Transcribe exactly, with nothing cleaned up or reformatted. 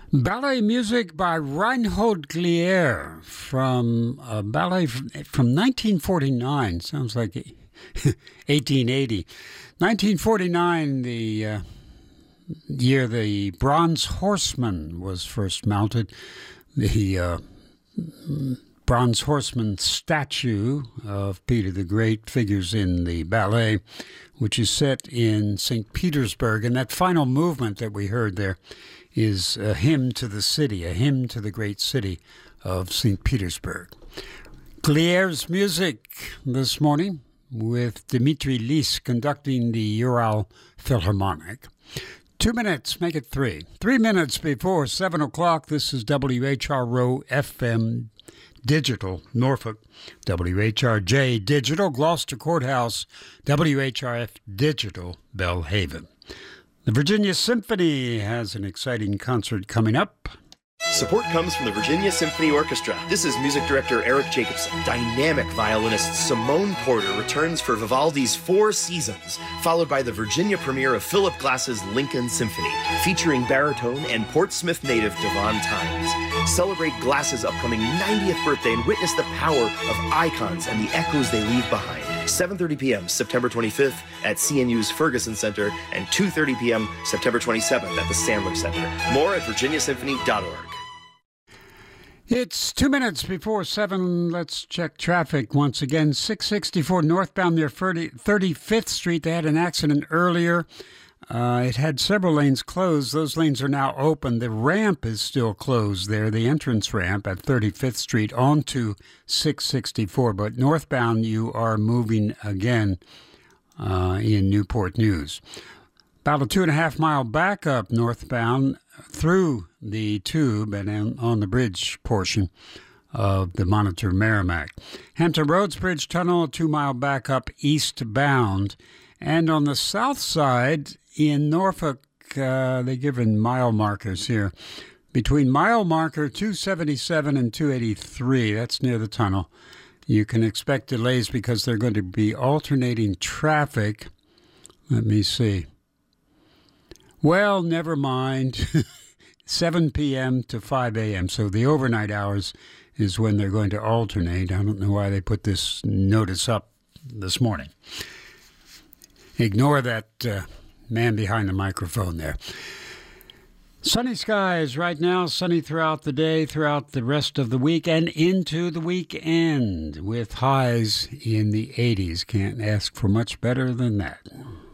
Ballet music by Reinhold Glier from a ballet from, from nineteen forty-nine. Sounds like eighteen eighty. nineteen forty-nine, the uh, year the Bronze Horseman was first mounted. The uh, Bronze Horseman statue of Peter the Great figures in the ballet, which is set in Saint Petersburg. And that final movement that we heard there is a hymn to the city, a hymn to the great city of Saint Petersburg. Glier's music this morning with Dmitri Lis conducting the Ural Philharmonic. Two minutes, make it three. Three minutes before seven o'clock, this is W H R O F M Digital, Norfolk, W H R J Digital, Gloucester Courthouse, W H R F Digital, Belhaven. The Virginia Symphony has an exciting concert coming up. Support comes from the Virginia Symphony Orchestra. This is music director Eric Jacobson. Dynamic violinist Simone Porter returns for Vivaldi's Four Seasons, followed by the Virginia premiere of Philip Glass's Lincoln Symphony, featuring baritone and Portsmouth native Devon Tynes. Celebrate Glass's upcoming ninetieth birthday and witness the power of icons and the echoes they leave behind. seven thirty p.m. September twenty-fifth at C N U's Ferguson Center and two thirty p.m. September twenty-seventh at the Sandler Center. More at virginia symphony dot org. It's two minutes before seven. Let's check traffic once again. six sixty-four northbound near thirty-fifth Street. They had an accident earlier. Uh, it had several lanes closed. Those lanes are now open. The ramp is still closed there, the entrance ramp at thirty-fifth Street onto six sixty-four. But northbound, you are moving again uh, in Newport News. About a two and a half mile backup northbound through the tube and on the bridge portion of the Monitor Merrimack. Hampton Roads Bridge Tunnel, a two mile backup eastbound. And on the south side in Norfolk, uh, they're given mile markers here. Between mile marker two seventy-seven and two eighty-three, that's near the tunnel, you can expect delays because they're going to be alternating traffic. Let me see. Well, never mind. seven p.m. to five a.m. So the overnight hours is when they're going to alternate. I don't know why they put this notice up this morning. Ignore that uh, man behind the microphone there. Sunny skies right now, sunny throughout the day, throughout the rest of the week, and into the weekend with highs in the eighties. Can't ask for much better than that.